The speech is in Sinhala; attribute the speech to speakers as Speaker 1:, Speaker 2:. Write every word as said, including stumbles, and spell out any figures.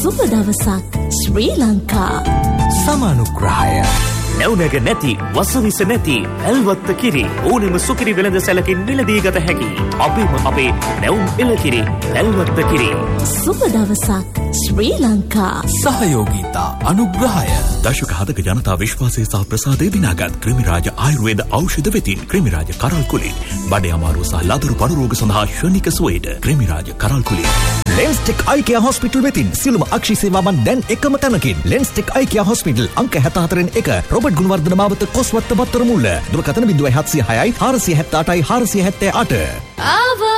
Speaker 1: සුබ දවසක් ශ්‍රී ලංකා.
Speaker 2: සමානුග්‍රහය.
Speaker 3: නැවුනග නැති වසවිස නැති පැල්වත්ත කිරි ඕනෙම සුකිරි වෙළඳ සැලකින් මිලදී ගත හැකි අපේම අපේ නැවුම් එළකිරි පැල්වත්ත කිරි.
Speaker 1: සුබ දවසක් ශ්‍රී ලංකා.
Speaker 2: සහයෝගීතා අනුග්‍රහය.
Speaker 4: දශක හතක ජනතා විශ්වාසය සහ ප්‍රසාදය දිනාගත් ක්‍රිමිරාජ ආයුර්වේද ඖෂධ වෙතින් ක්‍රිමිරාජ කරල් කුලි බඩේ අමාරුව සහ ලදරු පඩු රෝග සඳහා ශනික සුවයට ක්‍රිමිරාජ කරල් කුලි.
Speaker 5: ලෙන්ස්ටෙක් අයිකියා හොස්පිටල් වෙතින් සිළුම අක්ෂි සේවාවන් දැන් එකම තැනකින්. ලෙන්ස්ටෙක් අයිකියා හොස්පිටල් අංක හැත්තෑ හතරෙන් එක රොබර්ට් ගුණවර්ධන මාවත කොස්වත්ත බත්තර මුල්ල. දුරකථන ज़ीरो छह छह छह හාරසිය හැත්තෑ අටයි හාරසිය හැත්තෑ අට.